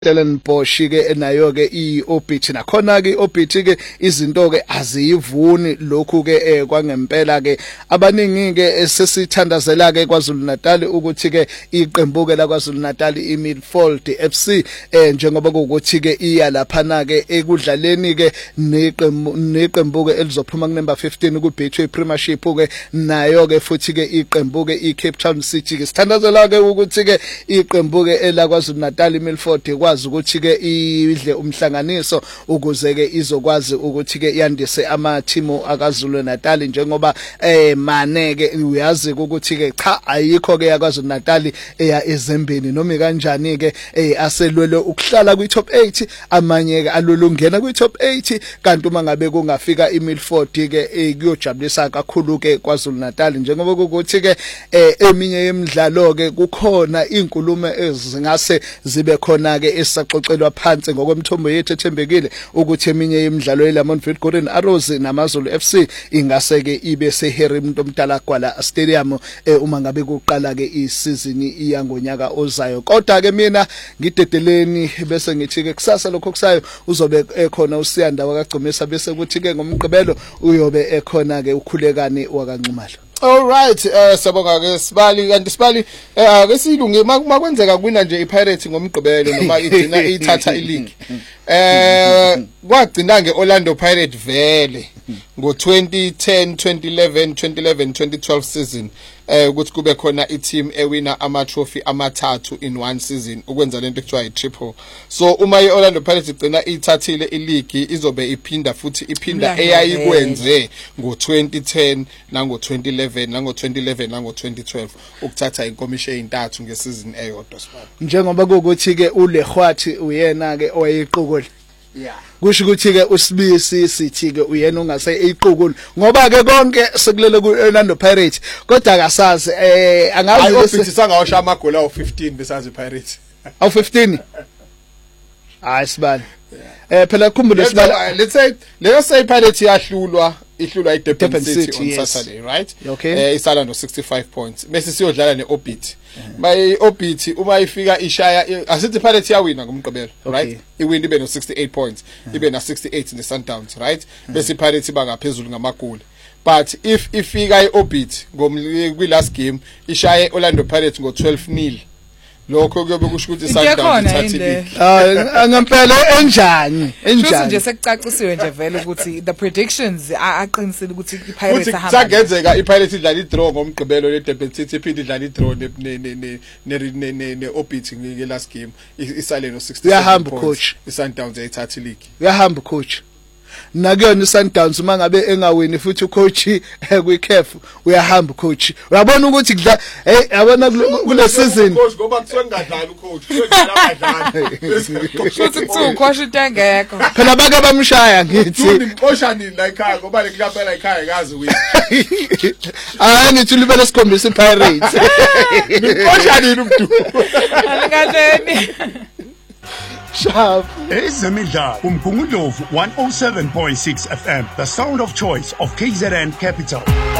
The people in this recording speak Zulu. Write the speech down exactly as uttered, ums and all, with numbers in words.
Stellenbosch ke nayo ke iOrbit nakhona ke iOrbit ke izinto ke aziyivuni lokhu ke kwangempela ke abaningi ke sesithandazela ke KwaZulu Natal ukuthi ke iqembu ke la KwaZulu Natal iMidfield F C njengoba ukuthi ke iya lapha ke ekudlaleni ke neqembu neqembu ke elizophuma ku number fifteen ku Betway Premiership ke nayo ke futhi ke iqembu ke iCape Town City ke sithandazela ke ukuthi ke iqembu ke ela KwaZulu Natal iMidfield kwazi ukuthi ke idle umhlanganiso ukuze ke izokwazi ukuthi ke yandise ama team akaZulu Natal njengoba eh mane ke uyazi ukuthi ke cha ayikho ke yakwaZulu Natal eya ezembeni noma kanjani ke eh aselwele ukuhlala kwi top eight amanye ke alulungena kwi top eight kanti uma ngabe kungafika iMidfield ke kuyojabulisa kakhulu ke KwaZulu Natal njengoba ukuthi ke eminye yemidlalo ke kukhona inkulumo ezingase zibe khona ke esaxoxelwa phansi ngokwemthombo yethu ethembekile ukuthi eminye yemidlalo yeLamontville Golden Arrows namaZulu F C ingase ke ibe seHarry Mntomdala Gwala Stadium uma ngabe kuqala ke isizini iyangonyaka ozayo kodwa ke mina ngidedeleni bese ngithi ke kusasa lokho kusayo uzobe ekhona uSiyanda wakagcumisa bese kuthi ke ngomgqibelo uyobe ekhona ke ukhulekani wakaNcumalo. All right, eh sabonga ke Sibali kanti Sibali eh ake silunge makwenzeka kwina nje iPirates ngomgqibelo noma igcina ithatha ileague. Eh kwagcina ngeOrlando Pirates vele ngo twenty ten, twenty eleven, twenty eleven, twenty twelve season eh ukuthi kube khona i-team ewina ama trophy amathathu in one season ukwenza lento ekuthiwa i-triple. So uma iOrlando Pirates igcina ithathile ileague izobe iphinda futhi iphinda eyayikwenze ngo twenty ten nango twenty eleven nango twenty eleven nango twenty twelve ukuthatha inkomisho eyintathu ngesizini eyodwa Sibali. Njengoba kuthi ke uLehwathi uyena ke owayequkule. Yeah. Kusho ukuthi ke uSibisi sithi ke uyena ongase eyiqukule ngoba ke konke sekulele kuOrlando Pirates kodwa akasazi eh angazi ukuthi sangawasha amagoli awu fifteen besazi iPirates. Awu fifteen. Hayi Sibali. Eh phela khumbule Sibali let's say let's say iPirates yahlulwa ihlulwa iDurban City on Saturday, right? Eh isala no sixty-five points. Bese siyodlala neOrbit. By Orbit uma ifika ishaya asithi iPirates yawina ngomgqibelo, right? Iwin ibe no sixty-eight points, ibe na sixty-eight in the Sundowns, right? Bese iPirates bangaphezulu ngamagoli. But if ifika iOrbit ngomli last game ishaye Orlando Pirates ngo twelve nil. Lokho kuyobe kusho ukuthi Sundowns ithathile. Ah ngempela enjani? Enjani? Nje sekucacisiwe nje vele ukuthi the predictions aqinisile ukuthi iPirates ahamba. Sagenzeka iPirates idlala idraw ngomgqibelo leDurban City iphinde idlala idraw ne ne ne ne ne Orbit nge last game isale no sixty-seven points. iSundowns ayithatha ileague. Uyahamba coach. Nakuyona iSundowns uma ngabe engawini futhi ucoach kwiCAF uyahamba coach. Uyabona ukuthi kudla hey yabona kule season coach ngoba kusuke ngadlali ucoach kuyodlala abadlali. Futhi kuthiwa coach intengekho. Phela bake bamshaya ngithi. Uqosha nini la ekhaya ngoba lekuyaphela ekhaya ngazi wini. Ah ngithi libele sikhombisa iPirates. Uqosha nini umntu? Alingadeni. Sharp. Ezemidlalo umkhumbulo one oh seven point six F M, the sound of choice of K Z N Capital.